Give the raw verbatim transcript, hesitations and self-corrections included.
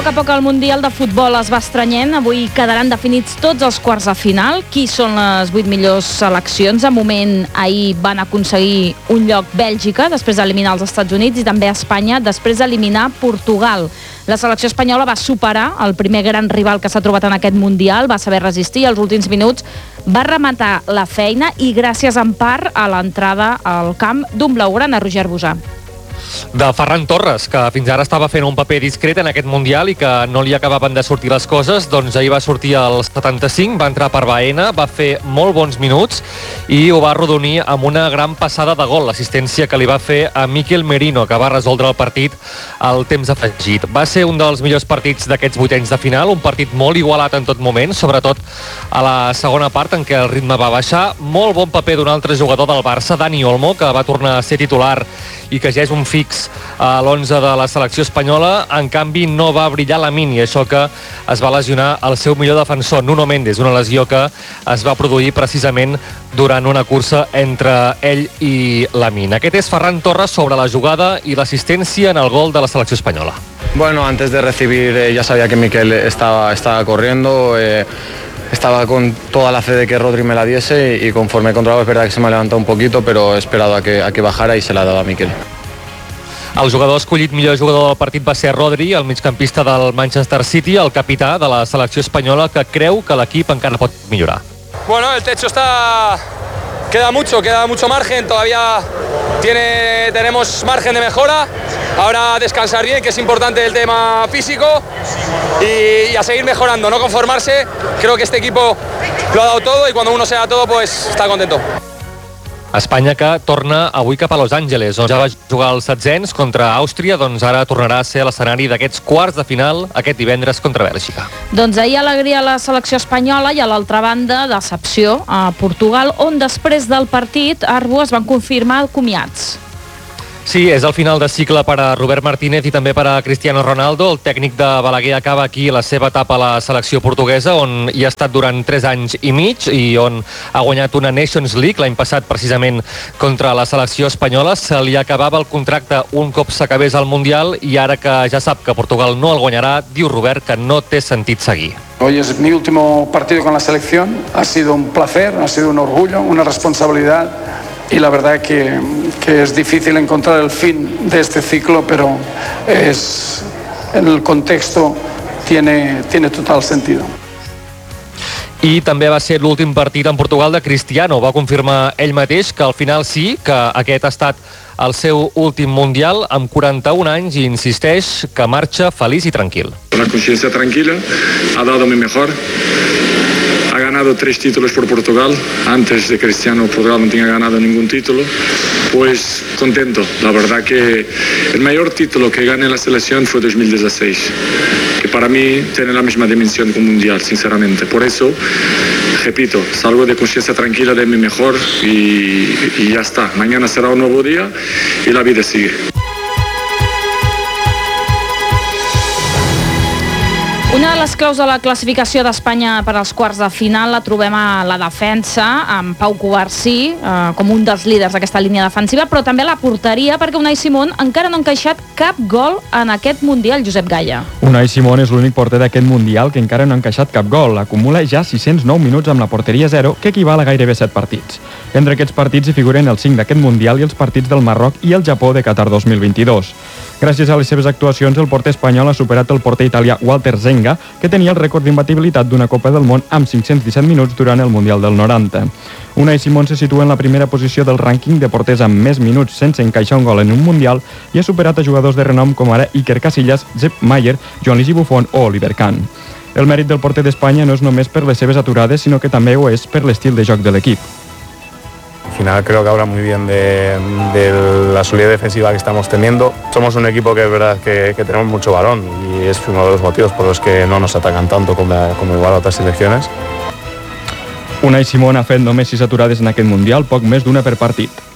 poc a poc el Mundial de Futbol es va estrenyent. Avui quedaran definits tots els quarts de final. Qui són les vuit millors seleccions? De moment, ahir van aconseguir un lloc Bèlgica, després d'eliminar els Estats Units, i també Espanya, després d'eliminar Portugal. La selecció espanyola va superar el primer gran rival que s'ha trobat en aquest Mundial, va saber resistir, als últims minuts va rematar la feina i gràcies en part a l'entrada al camp d'un blaugrana, Roger Bosà. De Ferran Torres, que fins ara estava fent un paper discret en aquest Mundial i que no li acabaven de sortir les coses, doncs ahir va sortir al setanta-cinc, va entrar per Baena, va fer molt bons minuts i ho va arrodonir amb una gran passada de gol, l'assistència que li va fer a Mikel Merino, que va resoldre el partit al temps afegit. Va ser un dels millors partits d'aquests vuitens de final, un partit molt igualat en tot moment, sobretot a la segona part en què el ritme va baixar. Molt bon paper d'un altre jugador del Barça, Dani Olmo, que va tornar a ser titular i que ja és un fix a l'onze de la selecció espanyola. En canvi, no va brillar Lamine, i això que es va lesionar el seu millor defensor, Nuno Mendes, una lesió que es va produir precisament durant una cursa entre ell i Lamine. Aquest és Ferran Torres sobre la jugada i l'assistència en el gol de la selecció espanyola. Bueno, antes de recibir eh, ya sabía que Mikel estaba, estaba corriendo, eh, estaba con toda la fe de que Rodri me la diese y conforme he controlado es verdad que se me ha levantado un poquito, pero he esperado a que, a que bajara y se la ha dado a Mikel. El jugador escollit millor jugador del partit va ser Rodri, el migcampista del Manchester City, el capità de la selecció espanyola, que creu que l'equip encara pot millorar. Bueno, el techo está... Queda mucho, queda mucho margen, todavía tiene, tenemos margen de mejora. Ahora descansar bien, que es importante el tema físico, y, y a seguir mejorando, no conformarse. Creo que este equipo lo ha dado todo y cuando uno se da todo, pues está contento. Espanya, que torna avui cap a Los Angeles, on ja va jugar els setzents contra Àustria, doncs ara tornarà a ser l'escenari d'aquests quarts de final aquest divendres contra Bèlgica. Doncs ahir alegria a la selecció espanyola i a l'altra banda decepció a Portugal, on després del partit Arbo es van confirmar comiats. Sí, és el final de cicle per a Robert Martínez i també per a Cristiano Ronaldo. El tècnic de Balaguer acaba aquí la seva etapa a la selecció portuguesa, on hi ha estat durant tres anys i mig i on ha guanyat una Nations League l'any passat precisament contra la selecció espanyola. Se li acabava el contracte un cop s'acabés el Mundial i ara que ja sap que Portugal no el guanyarà, diu Robert que no té sentit seguir. Hoy es mi último partido con la selección, ha sido un placer, ha sido un orgullo, una responsabilidad. Y la verdad que, que es difícil encontrar el fin de este ciclo, pero es, en el contexto tiene, tiene total sentido. I també va ser l'últim partit en Portugal de Cristiano. Va confirmar ell mateix que al final sí, que aquest ha estat el seu últim Mundial amb quaranta-un anys i insisteix que marxa feliç i tranquil. La consciència tranquil·la, ha dado mi mejor. Ha ganado tres títulos por Portugal. Antes de Cristiano, Portugal no tenía ganado ningún título. Pues contento. La verdad que el mayor título que gané en la selección fue dos mil dieciséis, que para mí tiene la misma dimensión que un mundial, sinceramente. Por eso, repito, salgo de conciencia tranquila de mi mejor y, y ya está. Mañana será un nuevo día y la vida sigue. Una de les claus de la classificació d'Espanya per als quarts de final la trobem a la defensa, amb Pau Cubarsí eh, com un dels líders d'aquesta línia defensiva, però també a la porteria, perquè Unai Simón encara no ha encaixat cap gol en aquest Mundial, Josep Gaya. Unai Simón és l'únic porter d'aquest Mundial que encara no ha encaixat cap gol. Acumula ja sis-cents nou minuts amb la porteria zero, que equival a gairebé set partits. Entre aquests partits hi figuren els cinc d'aquest Mundial i els partits del Marroc i el Japó de Qatar dos mil vint-i-dos. Gràcies a les seves actuacions, el porter espanyol ha superat el porter italià Walter Zenga, que tenia el rècord d'imbatibilitat d'una Copa del Món amb cinc-cents disset minuts durant el Mundial del noranta. Unai Simón se situa en la primera posició del rànquing de porters amb més minuts sense encaixar un gol en un Mundial i ha superat a jugadors de renom com ara Iker Casillas, Sepp Maier, Gianluigi Buffon o Oliver Kahn. El mèrit del porter d'Espanya no és només per les seves aturades, sinó que també ho és per l'estil de joc de l'equip. Al final creo que habla muy bien de, de la solidez defensiva que estamos teniendo. Somos un equipo que es verdad que, que tenemos mucho balón y es uno de los motivos por los que no nos atacan tanto como, como igual a otras selecciones. Unai Simón ha fet només sis aturades en aquest Mundial, poc més d'una per partit.